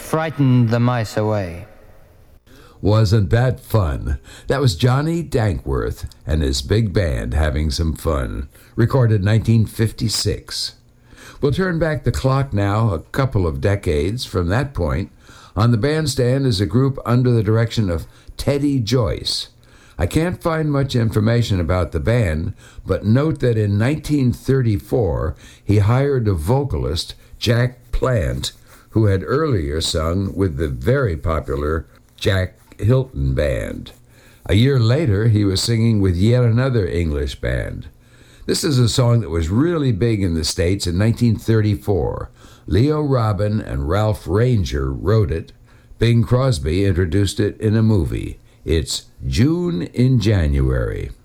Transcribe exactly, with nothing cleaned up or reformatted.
frightened the mice away. Wasn't that fun? That was Johnny Dankworth and his big band having some fun, recorded nineteen fifty-six. We'll turn back the clock now a couple of decades from that point. On the bandstand is a group under the direction of Teddy Joyce. I can't find much information about the band, but note that in nineteen thirty-four he hired a vocalist, Jack Plant, who had earlier sung with the very popular Jack Hilton Band. A year later, he was singing with yet another English band. This is a song that was really big in the States in nineteen thirty-four. Leo Robin and Ralph Ranger wrote it. Bing Crosby introduced it in a movie. It's June in January.